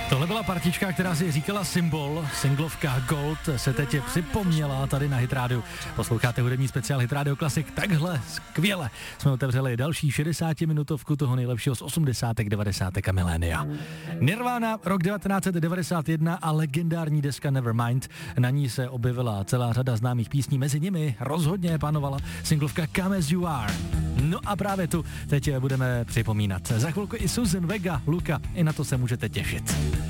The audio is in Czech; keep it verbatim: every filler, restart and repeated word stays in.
Tohle byla partička, která si říkala Symbol, singlovka Gold se teď připomněla tady na Hit Radio. Posloucháte hudební speciál Hit Radio Classic, takhle skvěle jsme otevřeli další šedesátiminutovku toho nejlepšího z osmdesátek, devadesátek a milénia. Nirvana, rok devatenáct set devadesát jedna a legendární deska Nevermind. Na ní se objevila celá řada známých písní, mezi nimi rozhodně panovala singlovka Come As You Are. No a právě tu teď budeme připomínat. Za chvilku i Susan Vega, Luka, i na to se můžete těšit.